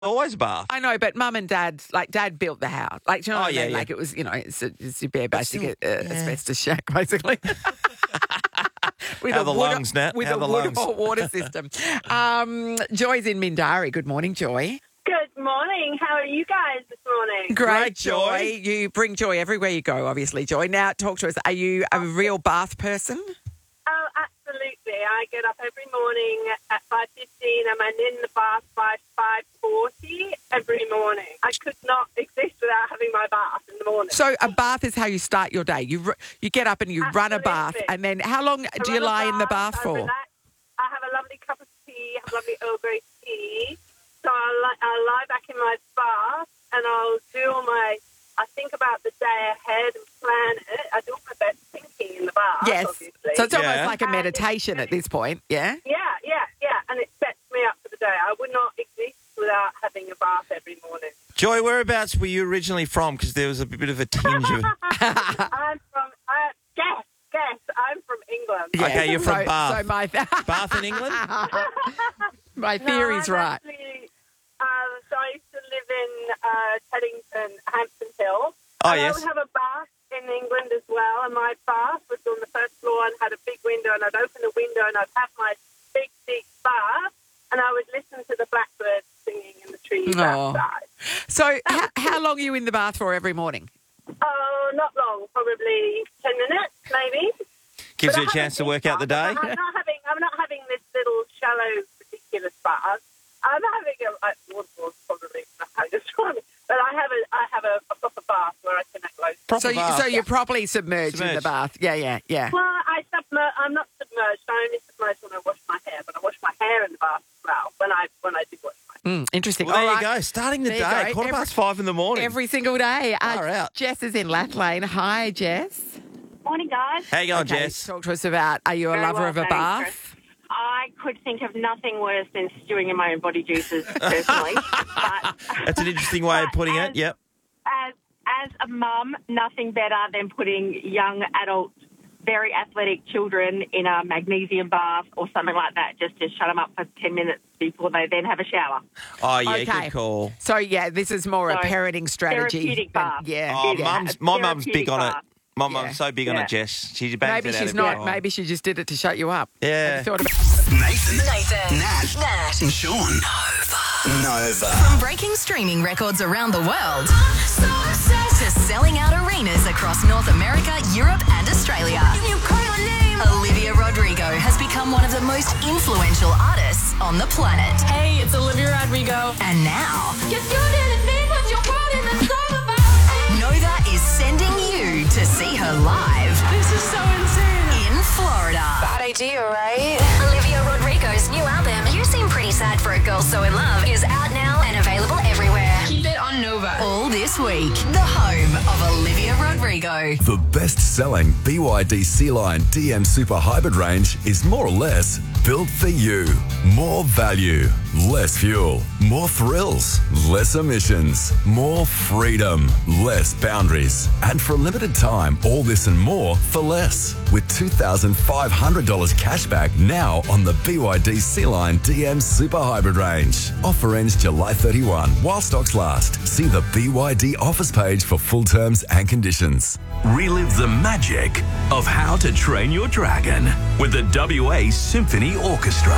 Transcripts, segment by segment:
always a bath. I know, but Mum and Dad, Dad built the house. Do you know what I mean? yeah. Like, it was, it's your bare basic asbestos shack, basically. With How the lungs, Nat? With How a the wood lungs? or water system. Joy's in Mindarie. Good morning, Joy. Good morning. How are you guys this morning? Great, Joy. You bring joy everywhere you go, obviously, Joy. Now, talk to us. Are you a real bath person? Oh, absolutely. I get up every morning at 5:15 and I'm in the bath by 5:40 every morning. I could not exist without having my bath in the morning. So a bath is how you start your day. You get up and you run a bath, Absolutely. and then how long do you run a lie in the bath I for? relax. I have a lovely cup of tea, have lovely Earl Grey tea. So I'll lie back in my bath and I'll do all my... I think about the day ahead and plan it. I do my best thinking in the bath, Yes. obviously. So it's almost Yeah. like a meditation at this point, yeah? Yeah. And it sets me up for the day. I would not exist without having a bath every morning. Joy, whereabouts were you originally from? Because there was a bit of a tinge of... I'm from... Guess. I'm from England. Yeah. Okay, you're from Bath. So my Bath in England? my theory's I'm right. Actually, so I used to live in Teddington, Hampton Hill. Oh, and yes. I would have a bath in England as well, and my bath was on the first floor and had a big window, and I'd open the window and I'd have my big bath, and I would listen to the blackbirds singing in the trees outside. So how long are you in the bath for every morning? Oh, not long, probably 10 minutes, maybe. Gives But you a I chance to haven't work out the day? I'm not having this little shallow, ridiculous bath. I'm having a waterfall's probably not having this one, but I have a proper bath where I can close. Proper bath. So you're properly submerged in the bath. Yeah. Well, I'm not submerged. I only submerge when I wash my hair, but I wash my hair in the bath as well when I do wash my hair. Interesting. Well, there All you right. go. Starting the There you day, go. 5:15 in the morning. Every single day. Far out. Jess is in Lathlane. Hi, Jess. Morning, guys. How you going, Okay, Jess? talk to us about, are you a Very lover well, of a thanks, bath? Chris. I could think of nothing worse than stewing in my own body juices, personally. But That's an interesting way of putting it. Yep. as a mum, nothing better than putting young adult, very athletic children in a magnesium bath or something like that, just to shut them up for 10 minutes before they then have a shower. Oh, yeah, Okay. good call. So, yeah, this is more a So, parenting strategy. therapeutic bath. Yeah. Oh, yeah. my mum's big on it. bath. My Yeah. mum's so big on Yeah. it, Jess. She bangs Maybe it out she's every not. time. Maybe she just did it to shut you up. Yeah. Have you thought about Nathan, Nat, Nat, and Sean. Nova. from breaking streaming records around the world to selling out arenas across North America, Europe, and Australia. Olivia Rodrigo has become one of the most influential artists on the planet. Hey, it's Olivia Rodrigo. And now, Nova is sending you to see her live This is so insane. in Florida. Bad idea, right? Olivia Rodrigo's new album, You Seem Pretty Sad for a Girl So In Love, is out now and available everywhere. Keep it on Nova. All this week, the home of Olivia Rodrigo. The best-selling BYD Sea-Line DM Super Hybrid range is more or less built for you. More value, less fuel, more thrills, less emissions, more freedom, less boundaries. And for a limited time, all this and more for less. With $2,500 cashback now on the BYD Sea-Line DM Super Hybrid range. Offer ends July 31 while stocks last. See the BYD offers page for full terms and conditions. Relive the magic of How to Train Your Dragon with the WA Symphony Orchestra.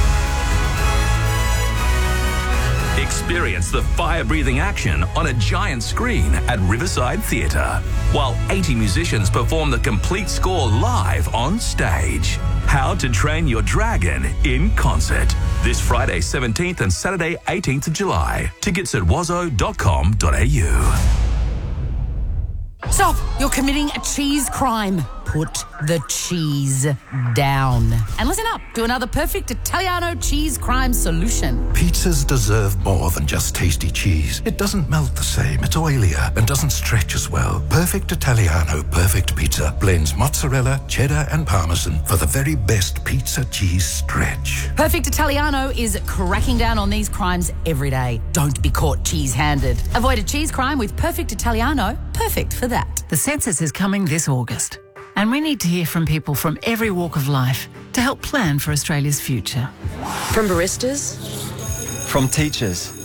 Experience the fire-breathing action on a giant screen at Riverside Theatre, while 80 musicians perform the complete score live on stage. How to Train Your Dragon in concert. This Friday 17th and Saturday 18th of July. Tickets at wazo.com.au. Stop! You're committing a cheese crime. Put the cheese down. And listen up to another perfect Italiano cheese crime solution. Pizzas deserve more than just tasty cheese. It doesn't melt the same, it's oilier, and doesn't stretch as well. Perfect Italiano Perfect Pizza blends mozzarella, cheddar, and parmesan for the very best pizza cheese stretch. Perfect Italiano is cracking down on these crimes every day. Don't be caught cheese-handed. Avoid a cheese crime with Perfect Italiano. Perfect for that. The census is coming this August, and we need to hear from people from every walk of life to help plan for Australia's future. From baristas, From teachers